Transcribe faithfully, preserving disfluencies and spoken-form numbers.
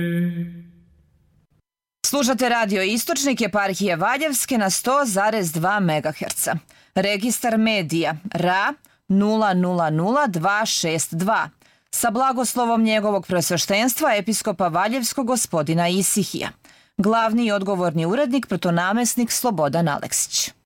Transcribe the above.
Slušate radio Istočnik eparhije Valjevske na sto zarez dva megaherca. Registar medija R A nula nula nula dva šest dva sa blagoslovom njegovog presveštenstva episkopa Valjevskog gospodina Isihija. Glavni i odgovorni urednik protonamesnik Slobodan Aleksić.